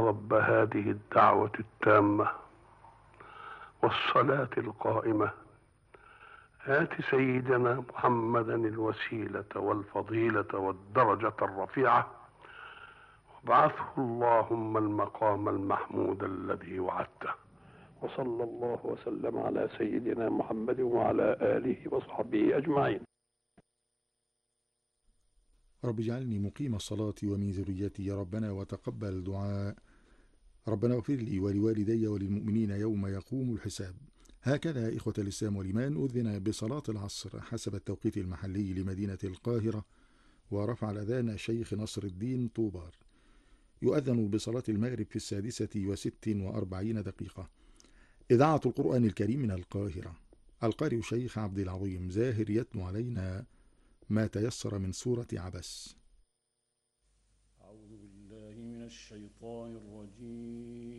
رب هذه الدعوة التامة والصلاة القائمة آت سيدنا محمدا الوسيلة والفضيلة والدرجة الرفيعة وابعثه اللهم المقام المحمود الذي وعدته. وصلى الله وسلم على سيدنا محمد وعلى آله وصحبه أجمعين. رب اجعلني مقيم الصلاة ومن ذريتي يا ربنا وتقبل دعاء. ربنا اغفر لي ولوالدي وللمؤمنين يوم يقوم الحساب. هكذا إخوة الإسلام والإيمان أذن بصلاة العصر حسب التوقيت المحلي لمدينة القاهرة، ورفع الأذان الشيخ نصر الدين طوبار. يؤذن بصلاة المغرب في 6:46. إذاعة القرآن الكريم من القاهرة. القارئ شيخ عبد العظيم زاهر يتلو علينا ما تيسر من سورة عبس. أعوذ بالله من الشيطان الرجيم.